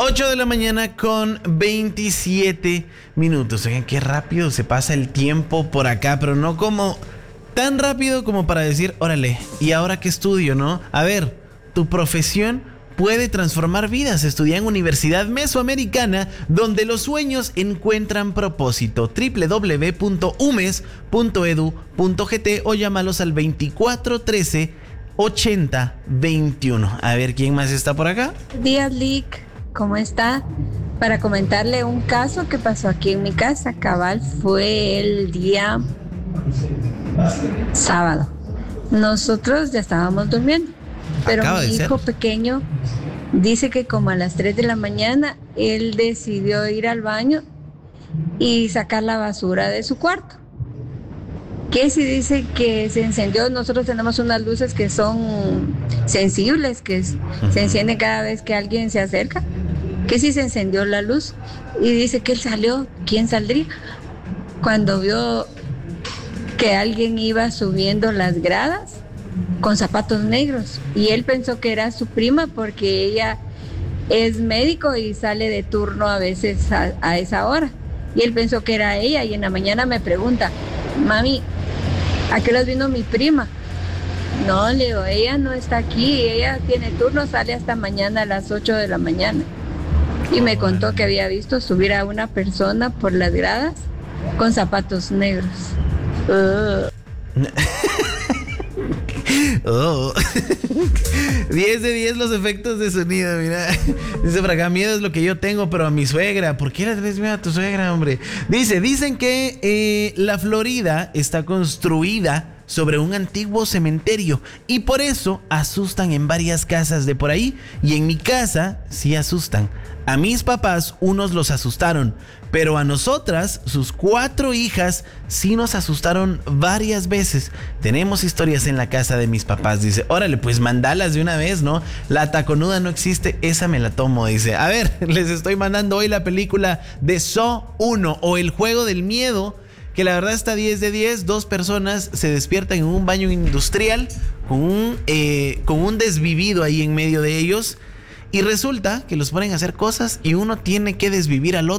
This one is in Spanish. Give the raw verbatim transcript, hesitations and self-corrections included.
ocho de la mañana con veintisiete minutos. Oigan, qué rápido se pasa el tiempo por acá, pero no como tan rápido como para decir, órale, ¿y ahora qué estudio, no? A ver, tu profesión puede transformar vidas. Estudia en Universidad Mesoamericana, donde los sueños encuentran propósito. doble u doble u doble u punto u m e s punto e d u punto g t o llámalos al veinticuatro trece ochenta veintiuno. A ver, ¿quién más está por acá? Días, Lick, ¿cómo está? Para comentarle un caso que pasó aquí en mi casa. Cabal, fue el día sábado. Nosotros ya estábamos durmiendo, pero Acaba mi de hijo ser. pequeño dice que como a las tres de la mañana él decidió ir al baño y sacar la basura de su cuarto. Que si dice que se encendió, nosotros tenemos unas luces que son sensibles, que es- se encienden cada vez que alguien se acerca, que si se encendió la luz y dice que él salió. ¿Quién saldría? Cuando vio que alguien iba subiendo las gradas con zapatos negros, y él pensó que era su prima porque ella es médico y sale de turno a veces a, a esa hora, y él pensó que era ella, y en la mañana me pregunta: mami, ¿a qué horas vino mi prima? No, le digo, ella no está aquí, ella tiene turno, sale hasta mañana a las ocho de la mañana. Y me contó que había visto subir a una persona por las gradas con zapatos negros. Ugh. Oh. diez de diez los efectos de sonido, mira. Dice por acá, miedo es lo que yo tengo, pero a mi suegra. ¿Por qué le tenés miedo a tu suegra, hombre? Dice, dicen que eh, la Florida está construida sobre un antiguo cementerio y por eso asustan en varias casas de por ahí, y en mi casa sí asustan. A mis papás unos los asustaron, pero a nosotras, sus cuatro hijas, sí nos asustaron varias veces. Tenemos historias en la casa de mis papás. Dice, órale, pues mandalas de una vez, ¿no? La taconuda no existe, esa me la tomo. Dice, a ver, les estoy mandando hoy la película de Saw uno o El Juego del Miedo, que la verdad está diez de diez. Dos personas se despiertan en un baño industrial con un, eh, con un desvivido ahí en medio de ellos, y resulta que los ponen a hacer cosas y uno tiene que desvivir al otro.